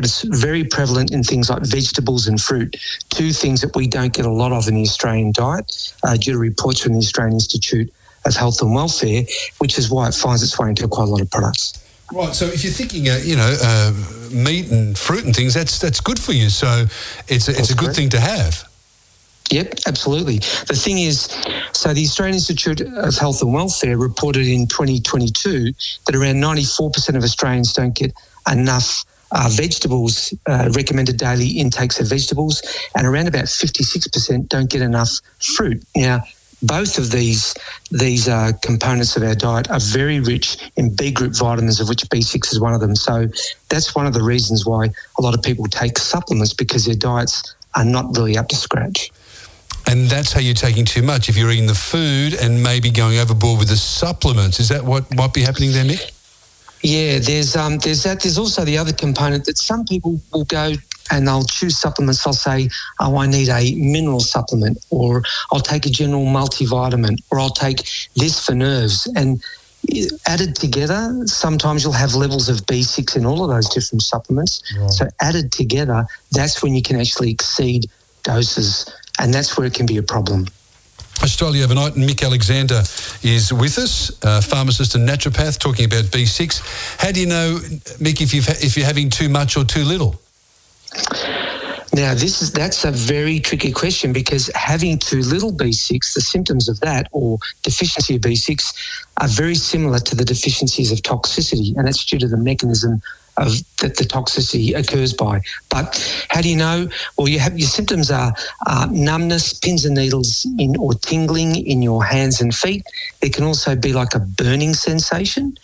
but it's very prevalent in things like vegetables and fruit, two things that we don't get a lot of in the Australian diet due to reports from the Australian Institute of Health and Welfare, which is why it finds its way into quite a lot of products. Right, so if you're thinking, meat and fruit and things, that's good for you. So it's a good thing to have. Yep, absolutely. The thing is, so the Australian Institute of Health and Welfare reported in 2022 that around 94% of Australians don't get enough vegetables, recommended daily intakes of vegetables, and around about 56% don't get enough fruit. Now, both of these components of our diet are very rich in B group vitamins, of which B6 is one of them. So that's one of the reasons why a lot of people take supplements, because their diets are not really up to scratch. And that's how you're taking too much, if you're eating the food and maybe going overboard with the supplements. Is that what might be happening there, Mick? Yeah, there's that. There's also the other component that some people will go and they'll choose supplements. They'll say, oh, I need a mineral supplement, or I'll take a general multivitamin, or I'll take this for nerves. And added together, sometimes you'll have levels of B6 in all of those different supplements. Right. So added together, that's when you can actually exceed doses, and that's where it can be a problem. Australia Overnight, and Mick Alexander is with us, pharmacist and naturopath, talking about B6. How do you know, Mick, if you're having too much or too little? Now, that's a very tricky question, because having too little B6, the symptoms of that, or deficiency of B6, are very similar to the deficiencies of toxicity, and that's due to the mechanism that the toxicity occurs by. But how do you know? Well, your symptoms are numbness, pins and needles or tingling in your hands and feet. There can also be like a burning sensation.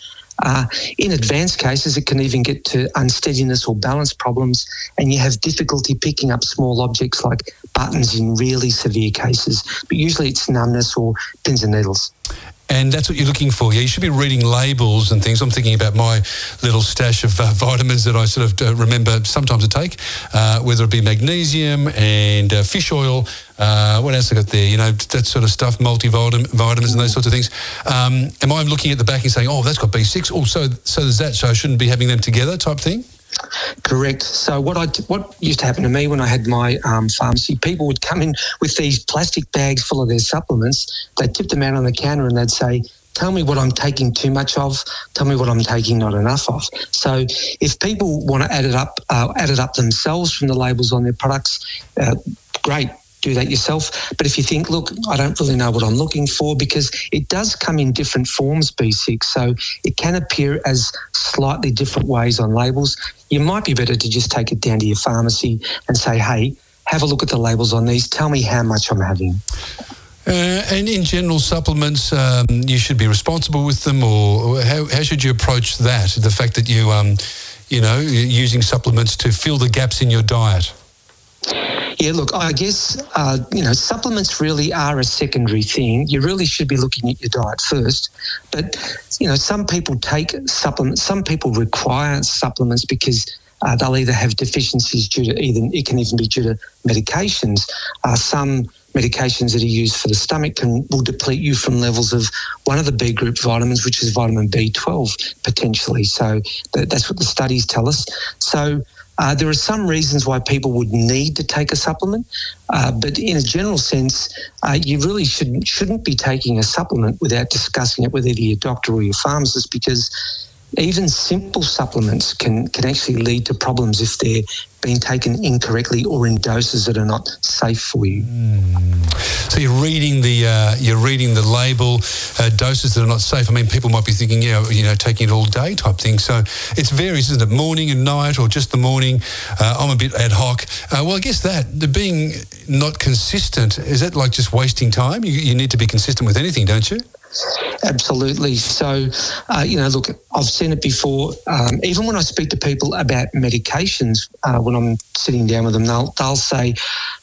In advanced cases, it can even get to unsteadiness or balance problems, and you have difficulty picking up small objects like buttons in really severe cases. But usually it's numbness or pins and needles. And that's what you're looking for. Yeah, you should be reading labels and things. I'm thinking about my little stash of vitamins that I sort of remember sometimes to take, whether it be magnesium and fish oil. What else I got there? You know, that sort of stuff, multivitamins and those sorts of things. Am I looking at the back and saying, oh, that's got B6? Oh, so there's that, so I shouldn't be having them together type thing? Correct. So what used to happen to me when I had my pharmacy, people would come in with these plastic bags full of their supplements. They'd tip them out on the counter and they'd say, tell me what I'm taking too much of, tell me what I'm taking not enough of. So if people want to add it up themselves from the labels on their products, great. Do that yourself. But if you think, look, I don't really know what I'm looking for, because it does come in different forms, B6, so it can appear as slightly different ways on labels. You might be better to just take it down to your pharmacy and say, hey, have a look at the labels on these, tell me how much I'm having. And in general, supplements, you should be responsible with them, or how should you approach that, the fact that you're using supplements to fill the gaps in your diet? Yeah, look, I guess, supplements really are a secondary thing. You really should be looking at your diet first. But, some people take supplements, some people require supplements because they'll either have deficiencies it can even be due to medications. Some medications that are used for the stomach will deplete you from levels of one of the B group vitamins, which is vitamin B12 potentially. So that's what the studies tell us. So there are some reasons why people would need to take a supplement, but in a general sense, you really shouldn't be taking a supplement without discussing it with either your doctor or your pharmacist, because even simple supplements can actually lead to problems if they're being taken incorrectly or in doses that are not safe for you. So you're reading the label, doses that are not safe. I mean, people might be thinking, taking it all day type thing. So it varies, isn't it? Morning and night, or just the morning. I'm a bit ad hoc. Well, I guess the being not consistent, is that like just wasting time? You need to be consistent with anything, don't you? Absolutely. So, look, I've seen it before. Even when I speak to people about medications, when I'm sitting down with them, they'll say,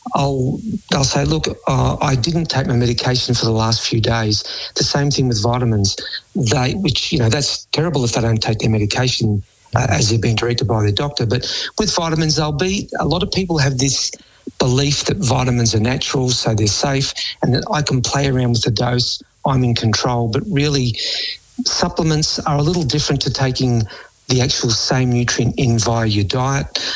look, I didn't take my medication for the last few days. The same thing with vitamins. That's terrible if they don't take their medication as they're being directed by their doctor. But with vitamins, a lot of people have this belief that vitamins are natural, so they're safe, and that I can play around with the dose. I'm in control, but really supplements are a little different to taking the actual same nutrient in via your diet.